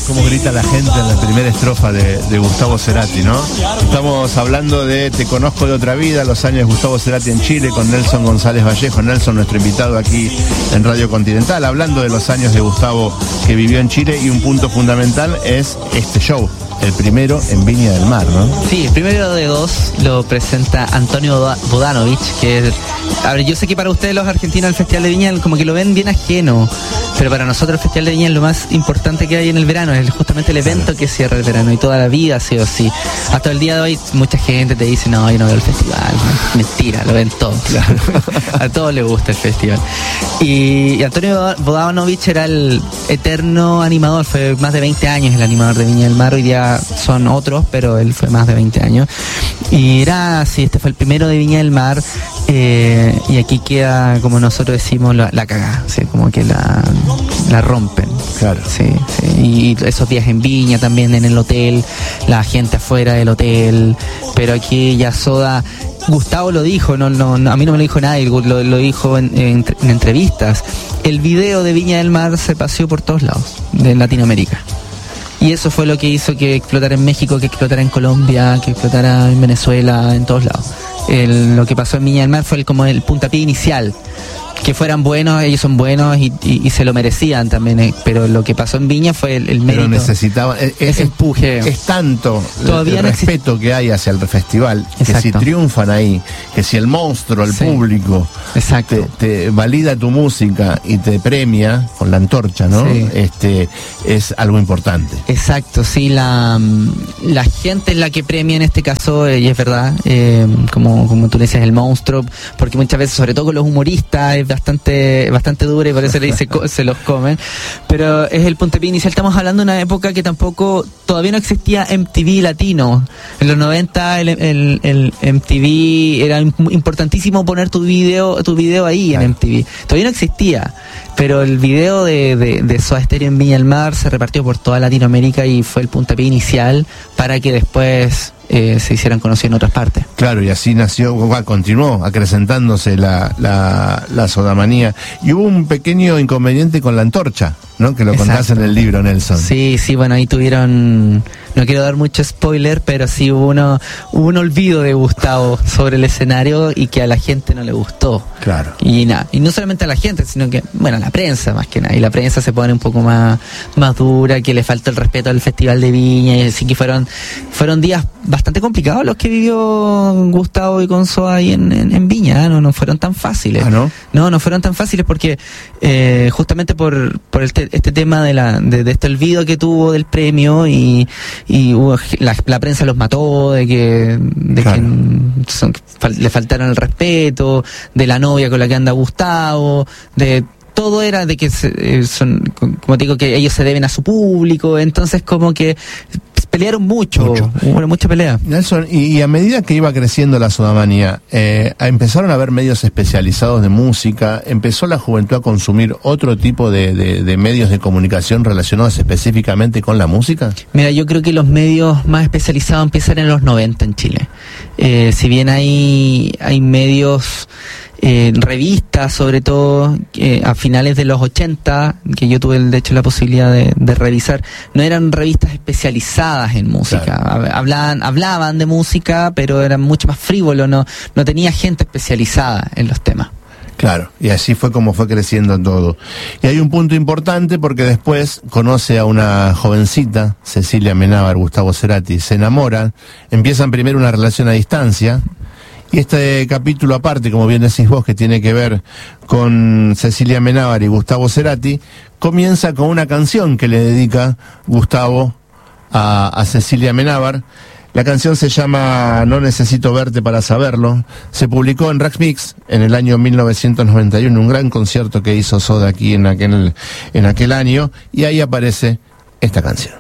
Cómo grita la gente en la primera estrofa de Gustavo Cerati, ¿no? Estamos hablando de Te conozco de otra vida, los años de Gustavo Cerati en Chile, con Nelson González Vallejo. Nelson, nuestro invitado aquí en Radio Continental, hablando de los años de Gustavo que vivió en Chile, y un punto fundamental es este show, el primero en Viña del Mar, ¿no? Sí, el primero de dos lo presenta Antonio Bodanovich, que a ver, yo sé que para ustedes los argentinos el Festival de Viña como que lo ven bien ajeno, pero para nosotros el Festival de Viña es lo más importante que hay en el verano, es justamente el evento que cierra el verano, y toda la vida sí o sí. Hasta el día de hoy mucha gente te dice, no, yo no veo el festival, ¿no? Mentira, lo ven todos. Claro. A todos les gusta el festival. Y Antonio Bodanovich era el eterno animador, fue más de 20 años el animador de Viña del Mar, hoy día son otros, pero él fue más de 20 años. Y era así, este fue el primero de Viña del Mar, y aquí queda, como nosotros decimos, la cagada, ¿sí? Como que la rompen. Claro. Sí, sí. Y esos días en Viña también, en el hotel, la gente afuera del hotel, pero aquí ya Soda... Gustavo lo dijo, no, a mí no me lo dijo nadie, lo dijo en entrevistas. El video de Viña del Mar se paseó por todos lados de Latinoamérica. Y eso fue lo que hizo que explotara en México, que explotara en Colombia, que explotara en Venezuela, en todos lados. Lo que pasó en Viña del Mar fue como el puntapié inicial. Que fueran buenos, ellos son buenos y se lo merecían también, pero lo que pasó en Viña fue el mérito. Pero necesitaba ese empuje. Es tanto todavía el respeto que hay hacia el festival, exacto, que si triunfan ahí, que si el monstruo, el público, exacto, te valida tu música y te premia con la antorcha, ¿no? Sí. Es algo importante. Exacto, sí, la gente es la que premia en este caso, y es verdad, como tú le dices, el monstruo, porque muchas veces, sobre todo con los humoristas, es bastante dura y por eso le dice se los comen, pero es el puntapié inicial. Estamos hablando de una época que todavía no existía MTV latino. En los 90 el MTV era importantísimo poner tu video ahí en MTV. Todavía no existía, pero el video de Soda Stereo en Viña del Mar se repartió por toda Latinoamérica y fue el puntapié inicial para que después se hicieran conocidos en otras partes. Claro, y así continuó acrecentándose la sodamanía. Y hubo un pequeño inconveniente con la antorcha, ¿no? Que lo contás en el libro, Nelson. Sí, bueno, ahí tuvieron, no quiero dar mucho spoiler, pero sí hubo un olvido de Gustavo sobre el escenario y que a la gente no le gustó. Claro. Y no solamente a la gente, sino que, bueno, a la prensa más que nada. Y la prensa se pone un poco más dura, que le falta el respeto al Festival de Viña, y así que fueron días bastante complicados los que vivió Gustavo y con Soda ahí en Viña, no fueron tan fáciles. ¿Ah, no? No fueron tan fáciles porque justamente por este tema de este olvido que tuvo del premio y la prensa los mató, de que le faltaron el respeto, de la novia con la que anda Gustavo, de todo era de que como te digo, que ellos se deben a su público, entonces como que pelearon mucho. Hubo mucha pelea. Nelson, y a medida que iba creciendo la sodamanía, empezaron a haber medios especializados de música, empezó la juventud a consumir otro tipo de medios de comunicación relacionados específicamente con la música. Mira, yo creo que los medios más especializados empiezan en los 90 en Chile. Si bien hay medios, revistas sobre todo, a finales de los 80, que yo tuve de hecho la posibilidad de revisar, no eran revistas especializadas en música. Claro. Hablaban de música, pero eran mucho más frívolos, no tenía gente especializada en los temas. Claro, y así fue como fue creciendo todo. Y hay un punto importante porque después conoce a una jovencita, Cecilia Amenábar, Gustavo Cerati, se enamoran, empiezan primero una relación a distancia. Y este capítulo aparte, como bien decís vos, que tiene que ver con Cecilia Amenábar y Gustavo Cerati, comienza con una canción que le dedica Gustavo a Cecilia Amenábar. La canción se llama No necesito verte para saberlo. Se publicó en Rax Mix en el año 1991, un gran concierto que hizo Soda aquí en aquel año, y ahí aparece esta canción.